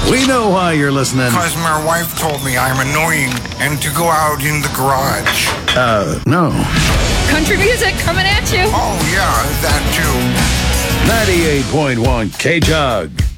We know why you're listening. Because my wife told me I'm annoying and to go out in the garage. No. Country music coming at you. Oh, yeah, that too. 98.1 K-Jug.